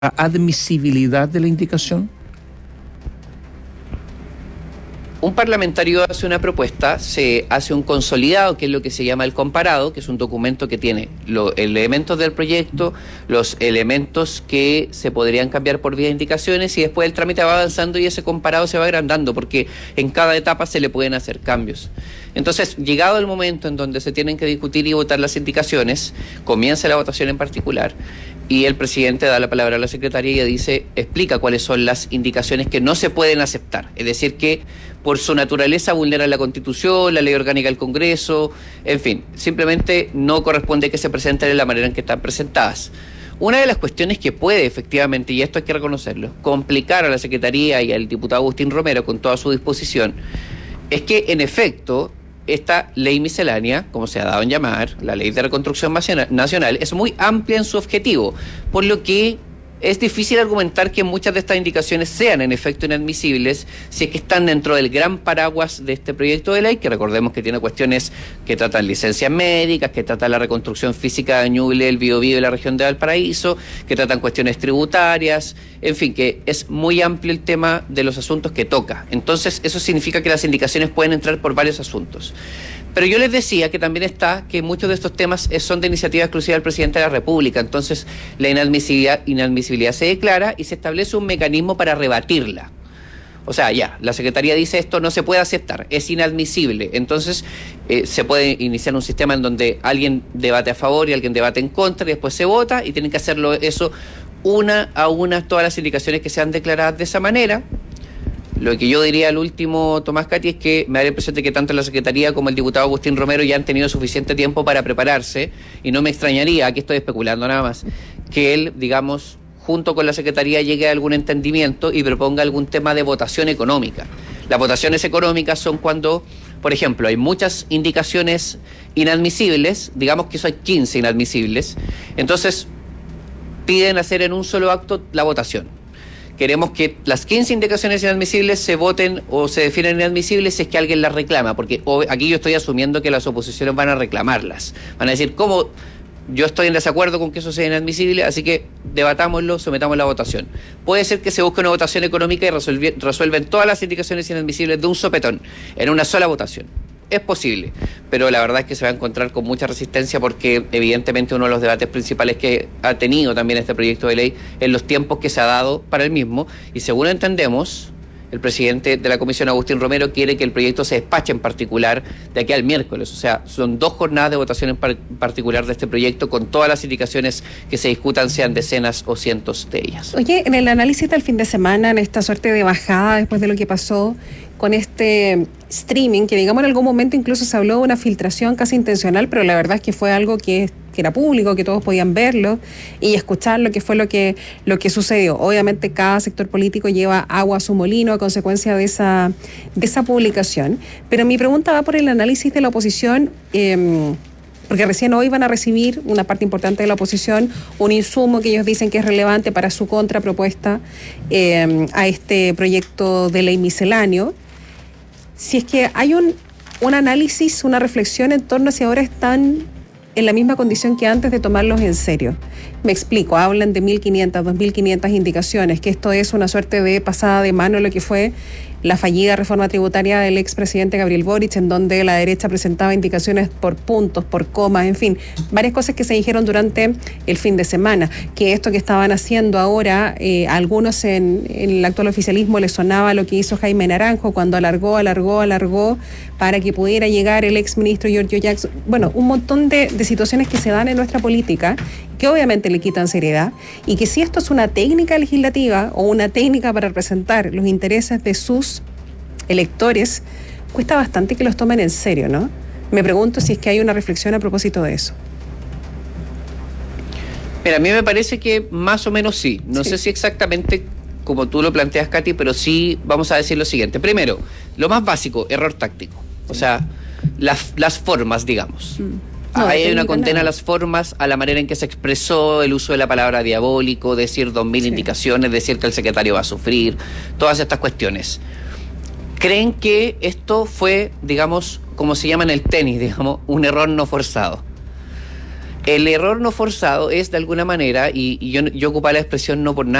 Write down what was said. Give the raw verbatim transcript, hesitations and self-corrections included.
admisibilidad de la indicación? Un parlamentario hace una propuesta, se hace un consolidado, que es lo que se llama el comparado, que es un documento que tiene los elementos del proyecto, los elementos que se podrían cambiar por vía de indicaciones, y después el trámite va avanzando y ese comparado se va agrandando, porque en cada etapa se le pueden hacer cambios. Entonces, llegado el momento en donde se tienen que discutir y votar las indicaciones, comienza la votación en particular, y el presidente da la palabra a la secretaria y ella dice, explica cuáles son las indicaciones que no se pueden aceptar. Es decir, que por su naturaleza vulneran la Constitución, la Ley Orgánica del Congreso, en fin, simplemente no corresponde que se presenten de la manera en que están presentadas. Una de las cuestiones que puede, efectivamente, y esto hay que reconocerlo, complicar a la Secretaría y al diputado Agustín Romero con toda su disposición, es que, en efecto, esta ley miscelánea, como se ha dado en llamar, la Ley de Reconstrucción Nacional, es muy amplia en su objetivo, por lo que es difícil argumentar que muchas de estas indicaciones sean en efecto inadmisibles si es que están dentro del gran paraguas de este proyecto de ley, que recordemos que tiene cuestiones que tratan licencias médicas, que tratan la reconstrucción física de Ñuble, el Biobío y la región de Valparaíso, que tratan cuestiones tributarias, en fin, que es muy amplio el tema de los asuntos que toca. Entonces, eso significa que las indicaciones pueden entrar por varios asuntos. Pero yo les decía que también está que muchos de estos temas son de iniciativa exclusiva del presidente de la República, entonces la inadmisibilidad, inadmisibilidad se declara y se establece un mecanismo para rebatirla. O sea, ya, la Secretaría dice esto no se puede aceptar, es inadmisible, entonces eh, se puede iniciar un sistema en donde alguien debate a favor y alguien debate en contra y después se vota y tienen que hacerlo eso una a una todas las indicaciones que sean declaradas de esa manera. Lo que yo diría al último, Tomás Cati, es que me da la impresión de que tanto la Secretaría como el diputado Agustín Romero ya han tenido suficiente tiempo para prepararse, y no me extrañaría, aquí estoy especulando nada más, que él, digamos, junto con la Secretaría llegue a algún entendimiento y proponga algún tema de votación económica. Las votaciones económicas son cuando, por ejemplo, hay muchas indicaciones inadmisibles, digamos que eso hay quince inadmisibles, entonces piden hacer en un solo acto la votación. Queremos que las quince indicaciones inadmisibles se voten o se definan inadmisibles si es que alguien las reclama, porque aquí yo estoy asumiendo que las oposiciones van a reclamarlas. Van a decir, ¿cómo? Yo estoy en desacuerdo con que eso sea inadmisible, así que debatámoslo, sometamos la votación. Puede ser que se busque una votación económica y resuelve, resuelven todas las indicaciones inadmisibles de un sopetón, en una sola votación. Es posible, pero la verdad es que se va a encontrar con mucha resistencia porque evidentemente uno de los debates principales que ha tenido también este proyecto de ley es los tiempos que se ha dado para el mismo, y según entendemos, el presidente de la Comisión, Agustín Romero, quiere que el proyecto se despache en particular de aquí al miércoles. O sea, son dos jornadas de votación en par- particular de este proyecto, con todas las indicaciones que se discutan, sean decenas o cientos de ellas. Oye, en el análisis del fin de semana, en esta suerte de bajada después de lo que pasó con este streaming, que digamos en algún momento incluso se habló de una filtración casi intencional, pero la verdad es que fue algo que, que era público, que todos podían verlo y escucharlo, que fue lo que, lo que sucedió. Obviamente cada sector político lleva agua a su molino a consecuencia de esa, de esa publicación, pero mi pregunta va por el análisis de la oposición, eh, porque recién hoy van a recibir una parte importante de la oposición un insumo que ellos dicen que es relevante para su contrapropuesta eh, a este proyecto de ley misceláneo. Si es que hay un, un análisis, una reflexión en torno a si ahora están en la misma condición que antes de tomarlos en serio. Me explico, hablan de mil quinientas, dos mil quinientas indicaciones, que esto es una suerte de pasada de mano lo que fue la fallida reforma tributaria del expresidente Gabriel Boric, en donde la derecha presentaba indicaciones por puntos, por comas, en fin, varias cosas que se dijeron durante el fin de semana, que esto que estaban haciendo ahora, eh, a algunos en, en el actual oficialismo les sonaba lo que hizo Jaime Naranjo cuando alargó, alargó, alargó, para que pudiera llegar el exministro Giorgio Jackson. Bueno, un montón de, de situaciones que se dan en nuestra política, que obviamente le quitan seriedad, y que si esto es una técnica legislativa o una técnica para representar los intereses de sus electores, cuesta bastante que los tomen en serio, ¿no? Me pregunto si es que hay una reflexión a propósito de eso. Mira, a mí me parece que más o menos sí. No sí. sé si exactamente como tú lo planteas, Katy, pero sí vamos a decir lo siguiente. Primero, lo más básico, error táctico. O sea, las, las formas, digamos. Mm. No, hay una condena nada. a las formas, a la manera en que se expresó, el uso de la palabra diabólico, decir dos mil sí. indicaciones, decir que el secretario va a sufrir, todas estas cuestiones. ¿Creen que esto fue, digamos, como se llama en el tenis, digamos, un error no forzado? El error no forzado es de alguna manera, y, y yo, yo ocupaba la expresión no por nada,